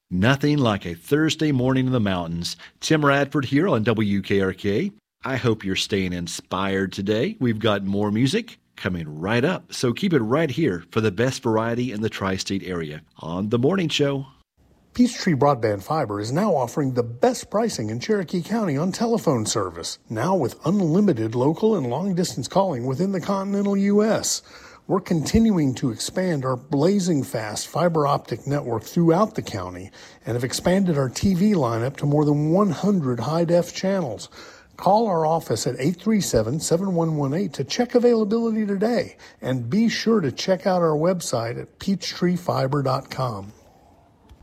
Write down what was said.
Nothing like a Thursday morning in the mountains. Tim Radford here on WKRK. I hope you're staying inspired today. We've got more music coming right up, so keep it right here for the best variety in the tri-state area on The Morning Show. Peachtree Broadband Fiber is now offering the best pricing in Cherokee County on telephone service, now with unlimited local and long-distance calling within the continental U.S. We're continuing to expand our blazing fast fiber optic network throughout the county and have expanded our TV lineup to more than 100 high-def channels. Call our office at 837-7118 to check availability today, and be sure to check out our website at peachtreefiber.com.